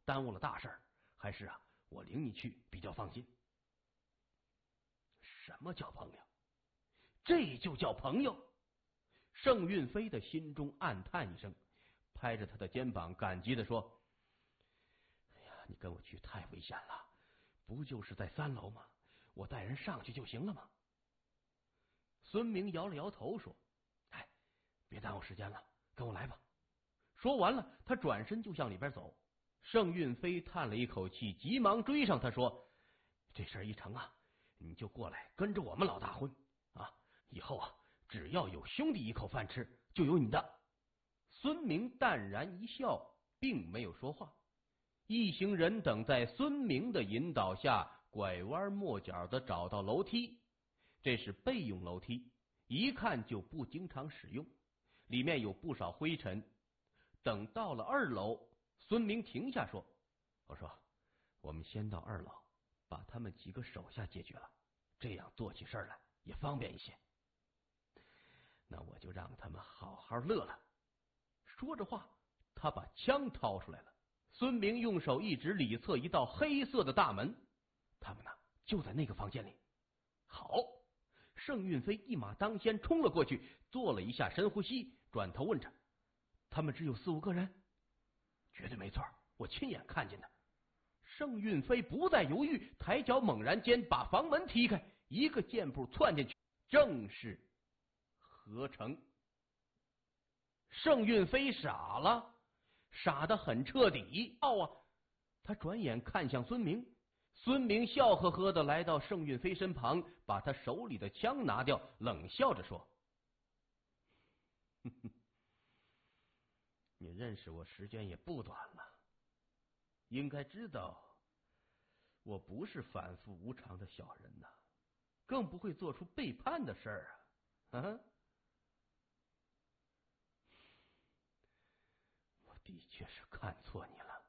耽误了大事，还是我领你去比较放心。什么叫朋友？这就叫朋友！盛运飞的心中暗叹一声，拍着他的肩膀感激地说：“哎呀，你跟我去太危险了，不就是在3楼吗？我带人上去就行了吗？”孙明摇了摇头说：“哎，别耽误时间了，跟我来吧。”说完了，他转身就向里边走。盛运飞叹了一口气，急忙追上他说：“这事一成你就过来跟着我们老大混以后只要有兄弟一口饭吃，就有你的。”孙明淡然一笑，并没有说话。一行人等在孙明的引导下，拐弯抹角的找到楼梯。这是备用楼梯，一看就不经常使用，里面有不少灰尘。等到了2楼，孙明停下说：“我说，我们先到2楼，把他们几个手下解决了，这样做起事来也方便一些。那我就让他们好好乐了。”说着话，他把枪掏出来了。孙明用手一指里侧一道黑色的大门，他们就在那个房间里。好，盛运飞一马当先冲了过去，做了一下深呼吸，转头问着：“他们只有4、5个人？”“绝对没错，我亲眼看见的。”盛运飞不再犹豫，抬脚猛然间把房门踢开，一个箭步窜进去，正是何成。盛运飞傻了，傻得很彻底。他转眼看向孙明，孙明笑呵呵的来到盛运飞身旁，把他手里的枪拿掉，冷笑着说：“你认识我时间也不短了，应该知道我不是反复无常的小人更不会做出背叛的事儿我的确是看错你了。”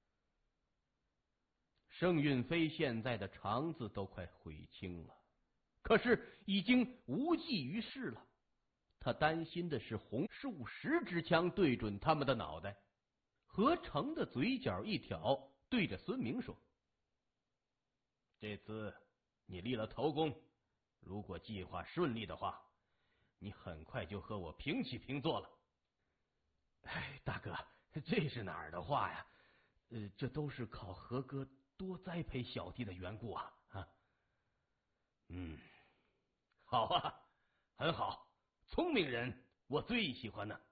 盛运飞现在的肠子都快悔青了，可是已经无济于事了。他担心的是红数10支枪对准他们的脑袋。何成的嘴角一挑，对着孙明说：“这次你立了头功，如果计划顺利的话，你很快就和我平起平坐了。”“哎，大哥，这是哪儿的话呀？这都是靠何哥多栽培小弟的缘故好很好，聪明人我最喜欢呢。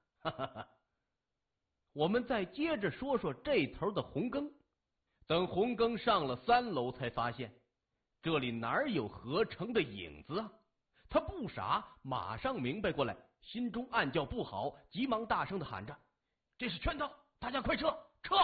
我们再接着说说这头的红更。等红更上了3楼，才发现这里哪有何成的影子他不傻，马上明白过来，心中暗叫不好，急忙大声的喊着：“这是圈套，大家快撤！撤！”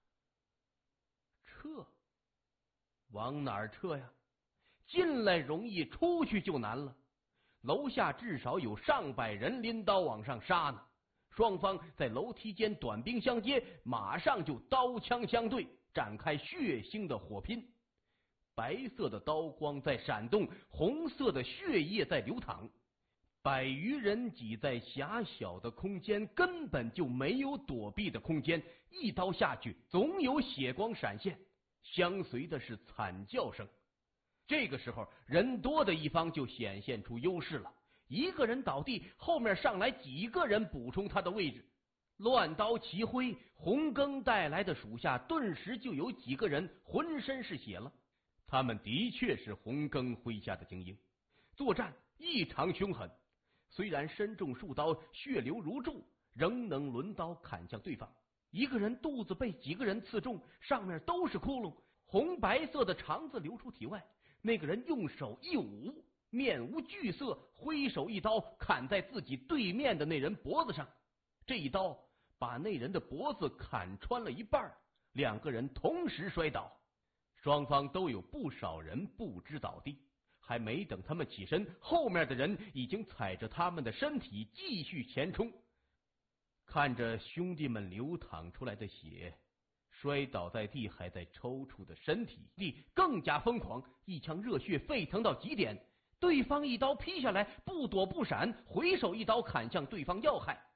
撤？往哪儿撤呀？进来容易，出去就难了。楼下至少有上百人拎刀往上杀呢。双方在楼梯间短兵相接，马上就刀枪相对，展开血腥的火拼。白色的刀光在闪动，红色的血液在流淌。100余人挤在狭小的空间，根本就没有躲避的空间，一刀下去，总有血光闪现，相随的是惨叫声。这个时候，人多的一方就显现出优势了。一个人倒地，后面上来几个人补充他的位置，乱刀齐挥，红更带来的属下顿时就有几个人浑身是血了。他们的确是红更麾下的精英，作战异常凶狠，虽然身中数刀，血流如注，仍能抡刀砍向对方。一个人肚子被几个人刺中，上面都是窟窿，红白色的肠子流出体外。那个人用手一舞，面无惧色，挥手一刀砍在自己对面的那人脖子上。这一刀把那人的脖子砍穿了一半，2个人同时摔倒。双方都有不少人不知倒地，还没等他们起身，后面的人已经踩着他们的身体继续前冲。看着兄弟们流淌出来的血，摔倒在地还在抽搐的身体，更加疯狂，一腔热血沸腾到极点。对方一刀劈下来，不躲不闪，回手一刀砍向对方要害。